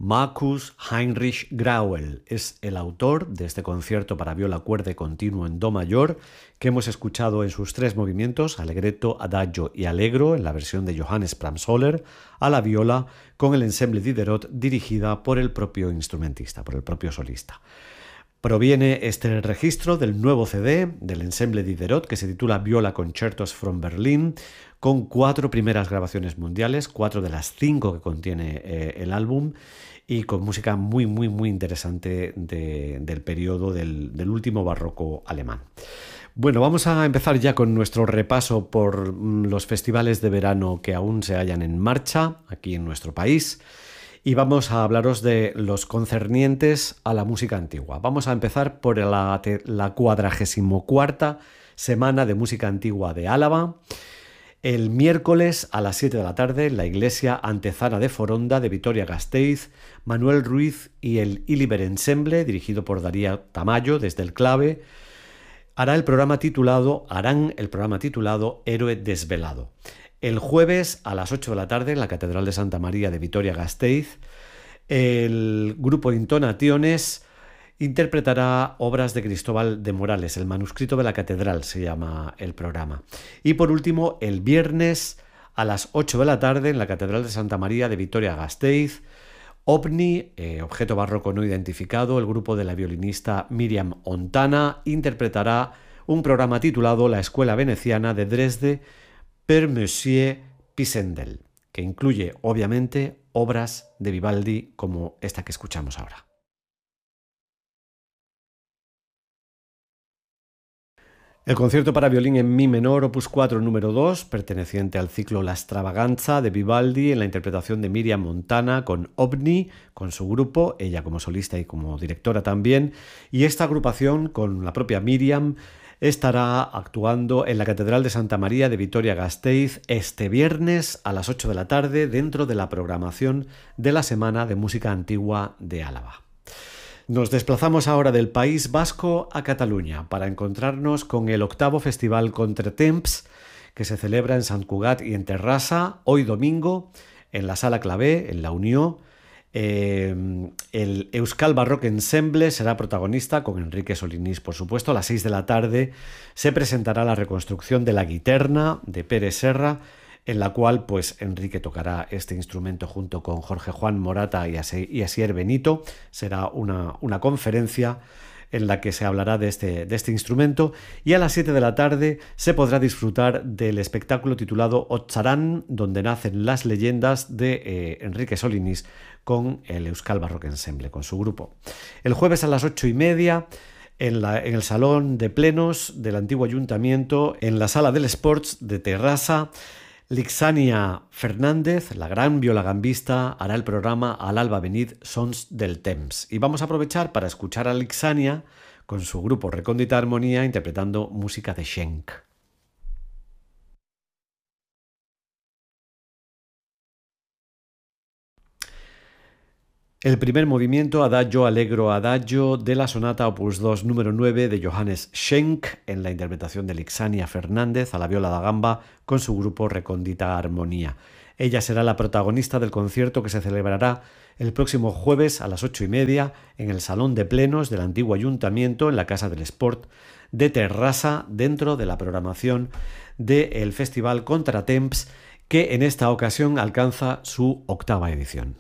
Marcus Heinrich Grauel es el autor de este concierto para viola, cuerda y continuo en do mayor que hemos escuchado en sus 3 movimientos, allegretto, adagio y allegro, en la versión de Johannes Pramsoller, a la viola con el ensemble Diderot dirigida por el propio instrumentista, por el propio solista. Proviene este registro del nuevo CD del ensemble Diderot que se titula Viola Concertos from Berlin, con 4 primeras grabaciones mundiales, 4 de las 5 que contiene el álbum, y con música muy interesante del periodo del último barroco alemán. Bueno, vamos a empezar ya con nuestro repaso por los festivales de verano que aún se hallan en marcha aquí en nuestro país. Y vamos a hablaros de los concernientes a la música antigua. Vamos a empezar por la 44ª Semana de Música Antigua de Álava. El miércoles a las 7 de la tarde, en la iglesia Antezana de Foronda de Vitoria-Gasteiz, Manuel Ruiz y el Iliber Ensemble, dirigido por Darío Tamayo desde el clave, harán el programa titulado Héroe Desvelado. El jueves a las 8 de la tarde en la Catedral de Santa María de Vitoria-Gasteiz, el grupo Intonaciones interpretará obras de Cristóbal de Morales, el manuscrito de la catedral se llama el programa. Y por último, el viernes a las 8 de la tarde en la Catedral de Santa María de Vitoria-Gasteiz, OVNI, objeto barroco no identificado, el grupo de la violinista Miriam Ontana interpretará un programa titulado La Escuela Veneciana de Dresde per Monsieur Pisendel, que incluye obviamente obras de Vivaldi como esta que escuchamos ahora. El concierto para violín en mi menor, opus 4, número 2, perteneciente al ciclo La Extravaganza de Vivaldi, en la interpretación de Miriam Montana con OVNI, con su grupo, ella como solista y como directora también, y esta agrupación con la propia Miriam estará actuando en la Catedral de Santa María de Vitoria-Gasteiz este viernes a las 8 de la tarde dentro de la programación de la Semana de Música Antigua de Álava. Nos desplazamos ahora del País Vasco a Cataluña para encontrarnos con el 8º Festival Contretemps que se celebra en Sant Cugat y en Terrassa hoy domingo en la Sala Clavé, en la Unió. El Euskal Barroque Ensemble será protagonista con Enrique Solinís, por supuesto. A las 6 de la tarde se presentará la reconstrucción de la Guiterna de Pere Serra, en la cual pues Enrique tocará este instrumento junto con Jorge Juan Morata y Asier Benito. Será una conferencia en la que se hablará de este instrumento, y a las 7 de la tarde se podrá disfrutar del espectáculo titulado Otzarán, donde nacen las leyendas de Enrique Solinís con el Euskal Barroque Ensemble, con su grupo. El jueves a las 8:30 en el Salón de Plenos del antiguo Ayuntamiento, en la Sala del Sports de Terrassa, Lixania Fernández, la gran violagambista, hará el programa Al alba venid Sons del Temps. Y vamos a aprovechar para escuchar a Lixania con su grupo Recóndita Armonía interpretando música de Schenk. El primer movimiento, Adagio Allegro Adagio, de la sonata opus 2 número 9 de Johannes Schenk, en la interpretación de Lixania Fernández a la viola da gamba con su grupo Recóndita Armonía. Ella será la protagonista del concierto que se celebrará el próximo jueves a las 8:30 en el Salón de Plenos del antiguo Ayuntamiento, en la Casa del Sport de Terrassa, dentro de la programación del Festival Contretemps, que en esta ocasión alcanza su 8ª edición.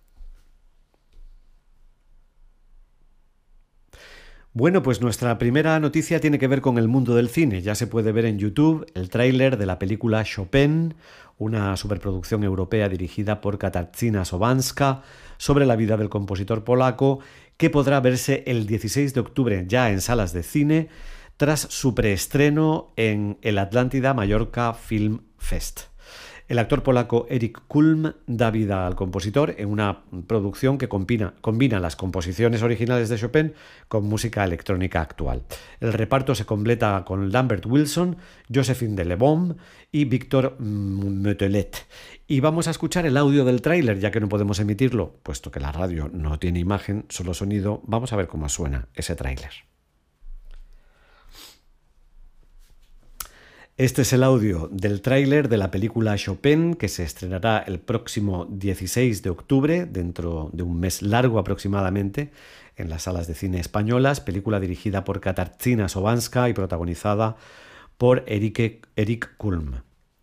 Bueno, pues nuestra primera noticia tiene que ver con el mundo del cine. Ya se puede ver en YouTube el tráiler de la película Chopin, una superproducción europea dirigida por Katarzyna Sobanska sobre la vida del compositor polaco, que podrá verse el 16 de octubre ya en salas de cine tras su preestreno en el Atlántida Mallorca Film Fest. El actor polaco Erik Kulm da vida al compositor en una producción que combina las composiciones originales de Chopin con música electrónica actual. El reparto se completa con Lambert Wilson, Josephine de Lebon y Victor Metelet. Y vamos a escuchar el audio del tráiler, ya que no podemos emitirlo, puesto que la radio no tiene imagen, solo sonido. Vamos a ver cómo suena ese tráiler. Este es el audio del tráiler de la película Chopin, que se estrenará el próximo 16 de octubre, dentro de un mes largo aproximadamente, en las salas de cine españolas, película dirigida por Katarzyna Sobanska y protagonizada por Eric Kulm.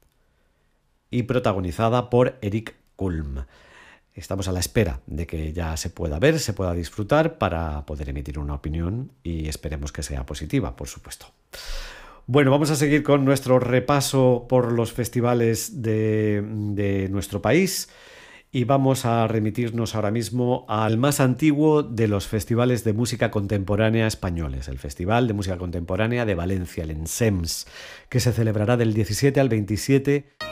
Estamos a la espera de que ya se pueda ver, se pueda disfrutar para poder emitir una opinión y esperemos que sea positiva, por supuesto. Bueno, vamos a seguir con nuestro repaso por los festivales de nuestro país y vamos a remitirnos ahora mismo al más antiguo de los festivales de música contemporánea españoles, el Festival de Música Contemporánea de Valencia, el ENSEMS, que se celebrará del 17 al 27